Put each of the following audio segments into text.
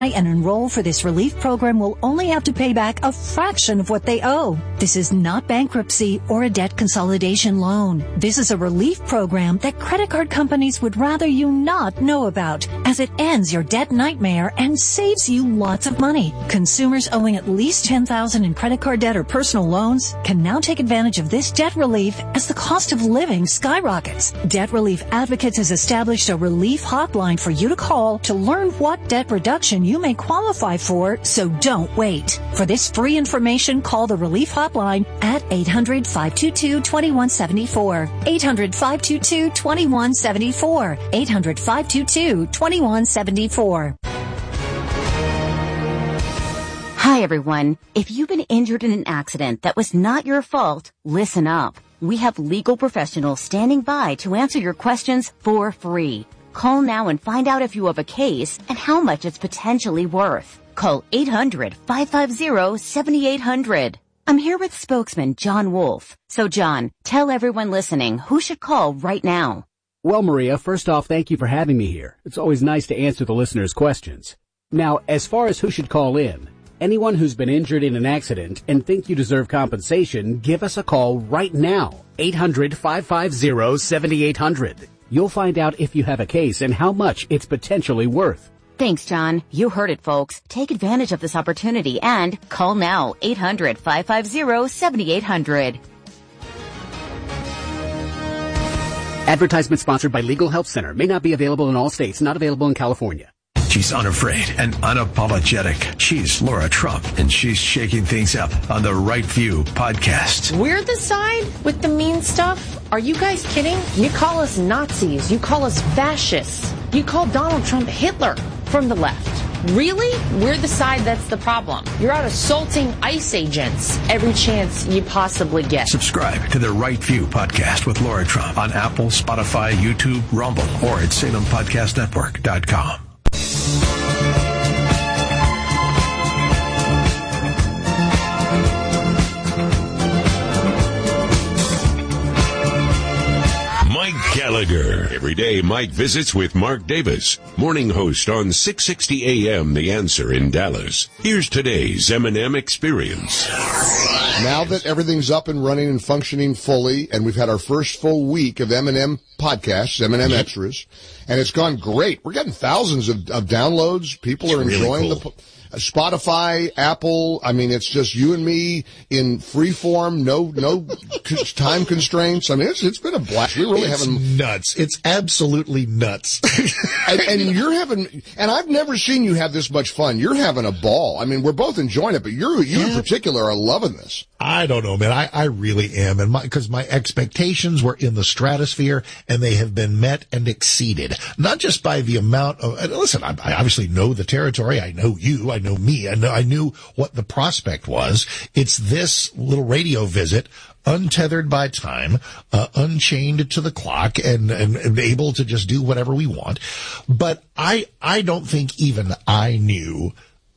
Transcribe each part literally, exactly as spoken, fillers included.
and enroll for this relief program will only have to pay back a fraction of what they owe. This is not bankruptcy or a debt consolidation loan. This is a relief program that credit card companies would rather you not know about, as it ends your debt nightmare and saves you lots of money. Consumers owing at least ten thousand dollars in credit card debt or personal loans can now take advantage of this debt relief as the cost of living skyrockets. Debt Relief Advocates has established a relief hotline for you to call to learn what debt reduction you may qualify for, so don't wait. For this free information, call the Relief Hotline at eight hundred, five two two, two one seven four. eight hundred, five two two, two one seven four. eight hundred, five two two, two one seven four. Hi, everyone. If you've been injured in an accident that was not your fault, listen up. We have legal professionals standing by to answer your questions for free. Call now and find out if you have a case and how much it's potentially worth. Call eight hundred, five five zero, seven eight zero zero. I'm here with spokesman John Wolf. So, John, tell everyone listening who should call right now. Well, Maria, first off, thank you for having me here. It's always nice to answer the listeners' questions. Now, as far as who should call in, anyone who's been injured in an accident and think you deserve compensation, give us a call right now. eight hundred, five five zero, seven eight zero zero. You'll find out if you have a case and how much it's potentially worth. Thanks, John. You heard it, folks. Take advantage of this opportunity and call now. eight hundred, five five zero, seven eight zero zero. Advertisement sponsored by Legal Help Center. May not be available in all states. Not available in California. She's unafraid and unapologetic. She's Laura Trump, and she's shaking things up on the Right View podcast. We're the side with the mean stuff? Are you guys kidding? You call us Nazis. You call us fascists. You call Donald Trump Hitler from the left. Really? We're the side that's the problem. You're out assaulting ICE agents every chance you possibly get. Subscribe to the Right View podcast with Laura Trump on Apple, Spotify, YouTube, Rumble, or at Salem Podcast Network dot com. Mike Gallagher. Every day, Mike visits with Mark Davis, morning host on six sixty A M The Answer in Dallas. Here's today's M and M Experience. Now that everything's up and running and functioning fully, and we've had our first full week of M and M podcasts, M and M Extras, and it's gone great. We're getting thousands of, of downloads. People it's are really enjoying cool. the uh, Spotify, Apple. I mean, it's just you and me in free form, no no time constraints. I mean, it's it's been a blast. We're really it's having nuts. It's absolutely nuts. and, and you're having, and I've never seen you have this much fun. You're having a ball. I mean, we're both enjoying it, but you're you yeah. in particular are loving this. I don't know, man. I, I really am. And my, cause my expectations were in the stratosphere and they have been met and exceeded. Not just by the amount of, and listen, I, I obviously know the territory. I know you. I know me. I know, I knew what the prospect was. It's this little radio visit, untethered by time, uh, unchained to the clock and, and, and able to just do whatever we want. But I, I don't think even I knew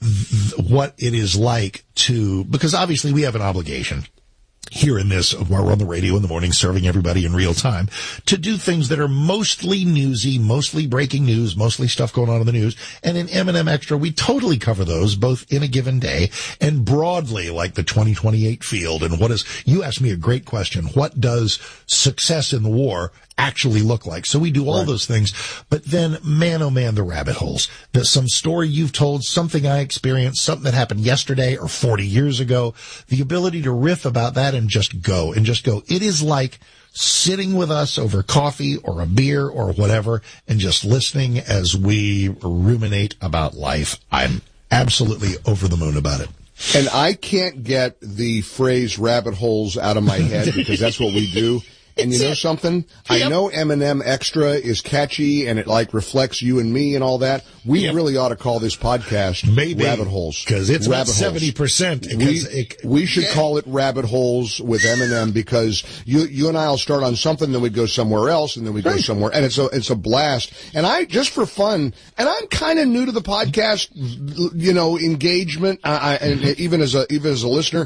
what it is like to, because obviously we have an obligation here in this, while we're on the radio in the morning serving everybody in real time, to do things that are mostly newsy, mostly breaking news, mostly stuff going on in the news. And in M and M Extra, we totally cover those both in a given day and broadly, like the twenty twenty-eight field. And what is, you asked me a great question. What does success in the war actually look like? So we do all right. those things, but then man, oh man, the rabbit holes. There's some story you've told, something I experienced, something that happened yesterday or forty years ago, the ability to riff about that and just go and just go. It is like sitting with us over coffee or a beer or whatever and just listening as we ruminate about life. I'm absolutely over the moon about it. And I can't get the phrase rabbit holes out of my head because that's what we do. And you know something? Yep. I know M and M Extra is catchy and it like reflects you and me and all that. We yep. really ought to call this podcast Maybe, Rabbit Holes. Because it's rabbit about seventy percent. We, it, we should yeah. call it Rabbit Holes with M and M because you you and I will start on something, then we go somewhere else, and then we go right. somewhere. And it's a, it's a blast. And I, just for fun, and I'm kind of new to the podcast, you know, engagement, I, I, and even as a, even as a listener,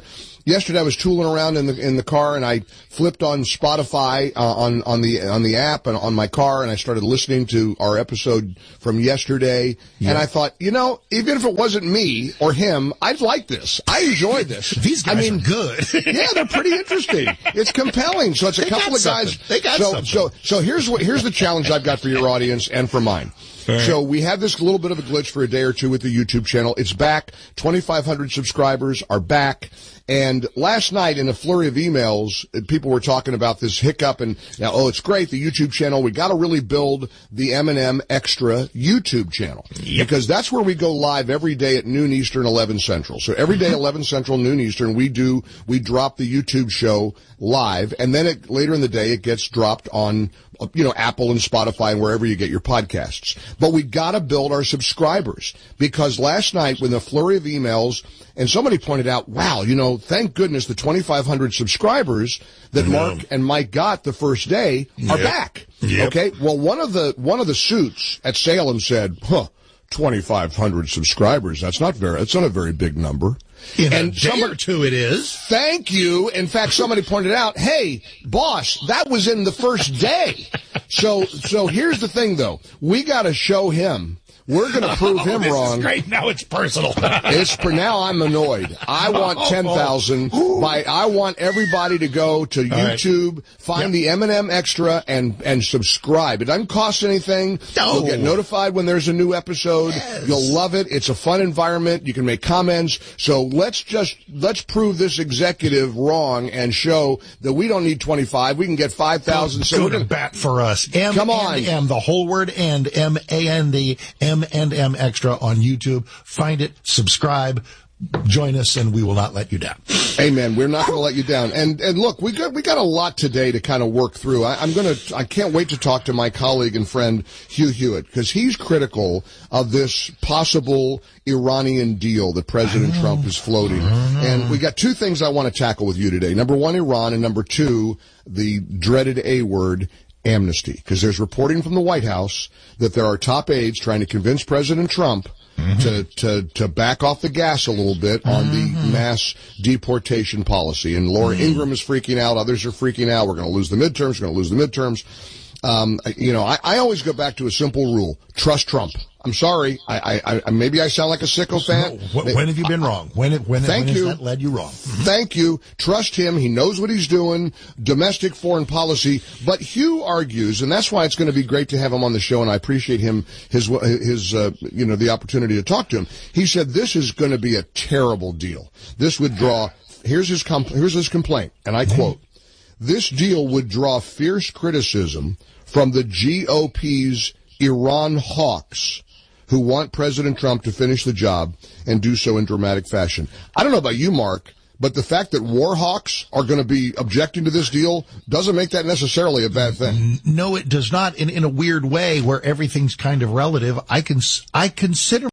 yesterday I was tooling around in the in the car, and I flipped on Spotify uh, on on the on the app and on my car, and I started listening to our episode from yesterday. Yeah. And I thought, you know, even if it wasn't me or him, I'd like this. I enjoyed this. These guys I mean, are good. Yeah, they're pretty interesting. It's compelling. So it's a they couple of guys. Something. They got so something. so so here's what here's the challenge I've got for your audience and for mine. Right. So we had this little bit of a glitch for a day or two with the YouTube channel. It's back. twenty-five hundred subscribers are back. And last night in a flurry of emails, people were talking about this hiccup and now, oh, it's great, the YouTube channel. We got to really build the M and M Extra YouTube channel. Yep. Because that's where we go live every day at noon Eastern, eleven Central. So every day, eleven Central, noon Eastern, we do, we drop the YouTube show live. And then it, later in the day, it gets dropped on, you know, Apple and Spotify and wherever you get your podcasts. But we got to build our subscribers because last night when the flurry of emails, and somebody pointed out, wow, you know, thank goodness the twenty-five hundred subscribers that Mark and Mike got the first day are yep. back. Yep. Okay. Well, one of the, one of the suits at Salem said, huh, twenty-five hundred subscribers. That's not very, that's not a very big number. In and a day somebody, or two it is. Thank you. In fact, somebody pointed out, hey, boss, that was in the first day. So, so here's the thing though. We gotta show him. We're going to prove him oh, this wrong. Is great. Now it's personal. It's for now. I'm annoyed. I want ten thousand. By I want everybody to go to YouTube, right. find yep. the M and M Extra, and and subscribe. It doesn't cost anything. No. You'll get notified when there's a new episode. Yes. You'll love it. It's a fun environment. You can make comments. So let's just let's prove this executive wrong and show that we don't need twenty-five. We can get five thousand. So go to bat for us. M Come on, and M, the whole word and M A N D M. and M Extra on YouTube. Find it, subscribe, join us, and we will not let you down. Amen. We're not going to let you down. And and look, we got we got a lot today to kind of work through. I, I'm going to I can't wait to talk to my colleague and friend Hugh Hewitt because he's critical of this possible Iranian deal that President Trump is floating. And we got two things I want to tackle with you today. Number one, Iran, and number two, the dreaded A word, amnesty, because there's reporting from the White House that there are top aides trying to convince President Trump mm-hmm. to, to, to back off the gas a little bit on mm-hmm. the mass deportation policy. And Laura mm-hmm. Ingraham is freaking out. Others are freaking out. We're going to lose the midterms. We're going to lose the midterms. Um, you know, I, I always go back to a simple rule. Trust Trump. I'm sorry. I, I, I maybe I sound like a sycophant. So, when have you been wrong? When, when, Thank when you. has that led you wrong? Thank you. Trust him. He knows what he's doing. Domestic foreign policy. But Hugh argues, and that's why it's going to be great to have him on the show, and I appreciate him, his, his, uh, you know, the opportunity to talk to him. He said this is going to be a terrible deal. This would draw, here's his, compl- here's his complaint, and I quote, this deal would draw fierce criticism from the G O P's Iran hawks who want President Trump to finish the job and do so in dramatic fashion. I don't know about you, Mark, but the fact that war hawks are going to be objecting to this deal doesn't make that necessarily a bad thing. No, it does not. In, in a weird way where everything's kind of relative, I can, I consider.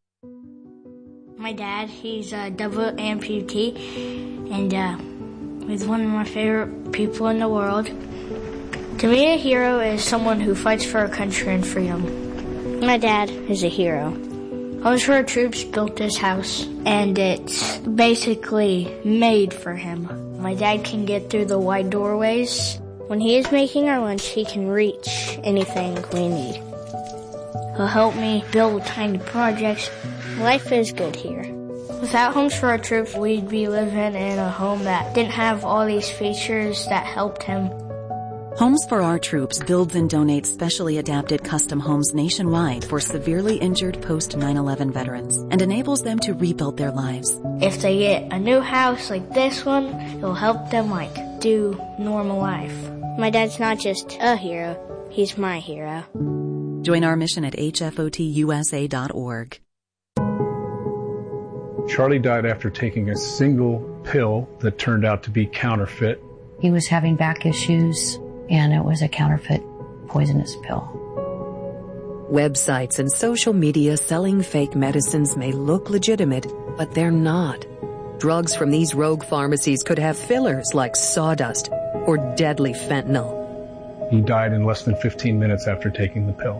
My dad, he's a double amputee, and uh, he's one of my favorite people in the world. To me, a hero is someone who fights for a country and freedom. My dad is a hero. Homes for Our Troops built this house, and it's basically made for him. My dad can get through the wide doorways. When he is making our lunch, he can reach anything we need. He'll help me build tiny projects. Life is good here. Without Homes for Our Troops, we'd be living in a home that didn't have all these features that helped him. Homes for Our Troops builds and donates specially adapted custom homes nationwide for severely injured post nine eleven veterans and enables them to rebuild their lives. If they get a new house like this one, it'll help them like do normal life. My dad's not just a hero, he's my hero. Join our mission at H F O T U S A dot org. Charlie died after taking a single pill that turned out to be counterfeit. He was having back issues, and it was a counterfeit poisonous pill. Websites and social media selling fake medicines may look legitimate, but they're not. Drugs from these rogue pharmacies could have fillers like sawdust or deadly fentanyl. He died in less than fifteen minutes after taking the pill.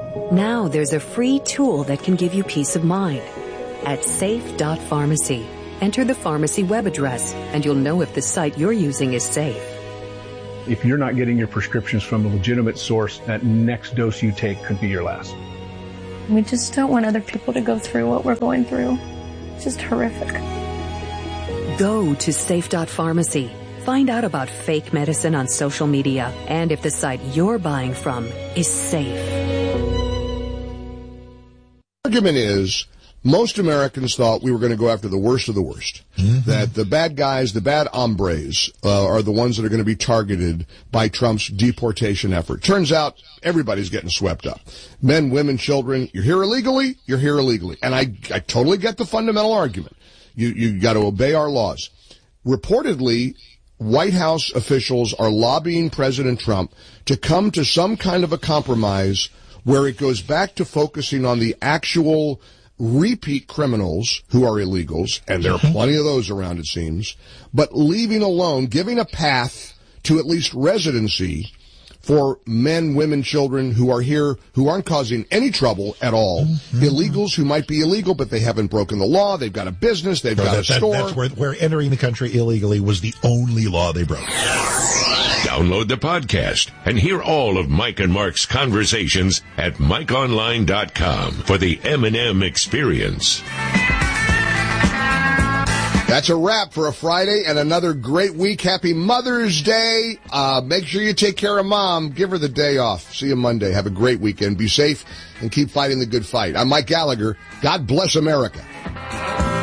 Now there's a free tool that can give you peace of mind at safe dot pharmacy. Enter the pharmacy web address, and you'll know if the site you're using is safe. If you're not getting your prescriptions from a legitimate source, that next dose you take could be your last. We just don't want other people to go through what we're going through. It's just horrific. Go to safe dot pharmacy. Find out about fake medicine on social media and if the site you're buying from is safe. The argument is most Americans thought we were going to go after the worst of the worst. Mm-hmm. That the bad guys, the bad hombres, uh, are the ones that are going to be targeted by Trump's deportation effort. Turns out everybody's getting swept up. Men, women, children. You're here illegally, you're here illegally. And I, I totally get the fundamental argument. You, you got to obey our laws. Reportedly, White House officials are lobbying President Trump to come to some kind of a compromise where it goes back to focusing on the actual repeat criminals who are illegals, and there are plenty of those around, it seems, but leaving alone, giving a path to at least residency for men, women, children who are here, who aren't causing any trouble at all. Mm-hmm. Illegals who might be illegal, but they haven't broken the law. They've got a business. They've so got that, a store. That, that's where, where entering the country illegally was the only law they broke. Download the podcast and hear all of Mike and Mark's conversations at mike online dot com for the M and M experience. That's a wrap for a Friday and another great week. Happy Mother's Day. Uh, make sure you take care of Mom. Give her the day off. See you Monday. Have a great weekend. Be safe and keep fighting the good fight. I'm Mike Gallagher. God bless America.